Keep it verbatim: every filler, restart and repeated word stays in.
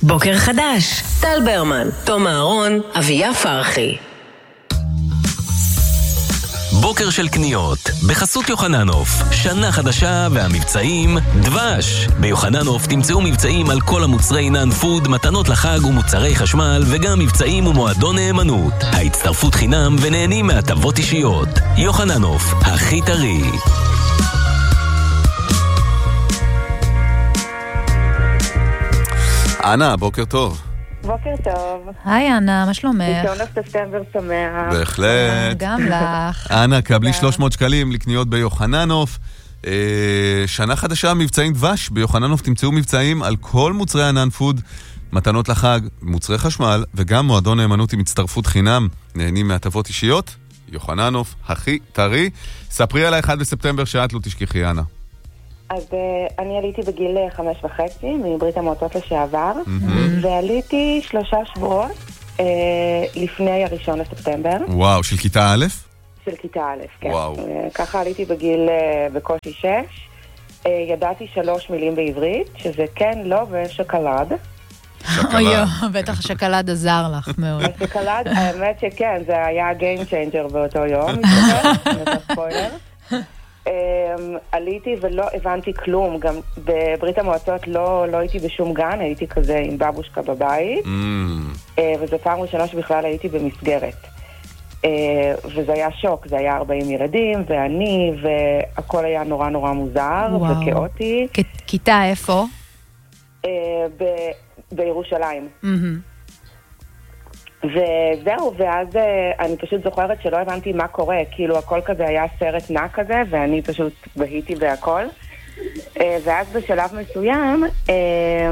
בוקר חדש, טל ברמן, תום אהרון, אביה פרחי. בוקר של קניות, בחסות יוחננוף, שנה חדשה והמבצעים דבש. ביוחננוף תמצאו מבצעים על כל המוצרי נאן פוד, מתנות לחג ומוצרי חשמל, וגם מבצעים ומועדון נאמנות. ההצטרפות חינם ונהנים מהטבות אישיות. יוחננוף, הכי טרי. אנה, בוקר טוב. בוקר טוב. היי אנה, מה שלומך? ראשון לספטמבר שמח. בהחלט. גם לך. אנה, קבלי שלוש מאות שקלים לקניות ביוחננוף. אה, שנה חדשה, מבצעים דבש. ביוחננוף תמצאו מבצעים על כל מוצרי הנאן פוד, מתנות לחג, מוצרי חשמל, וגם מועדון נאמנות עם הצטרפות חינם. נהנים מהטבות אישיות. יוחננוף, הכי טרי. ספרי על ה-אחד בספטמבר שאת לא תשכחי, אנה. אז uh, אני עליתי בגיל חמש וחצי מברית המועצות לשעבר, mm-hmm. ועליתי שלושה שבועות uh, לפני הראשון לספטמבר. וואו, של כיתה א'? של כיתה א', כן. וואו. Uh, ככה עליתי בגיל uh, בקושי שש. Uh, ידעתי שלוש מילים בעברית, שזה כן, לא ושקלד. אויו, בטח שקלד עזר לך מאוד. השקלד, האמת שכן, זה היה game changer באותו יום. נתן ספוילר. Um, עליתי ולא הבנתי כלום, גם בברית המועצות לא, לא הייתי בשום גן, הייתי כזה עם בבושקה בבית, mm. uh, וזו פעם ראשונה שבכלל הייתי במסגרת, uh, וזה היה שוק, זה היה ארבעים ילדים ואני, והכל היה נורא נורא מוזר וכאוטי. כ- כיתה איפה? Uh, ב- בירושלים. Mm-hmm. וזהו, ואז אני פשוט זוכרת שלא הבנתי מה קורה, כאילו הכל כזה היה סרט נע כזה, ואני פשוט בהיתי בהכל. ואז בשלב מסוים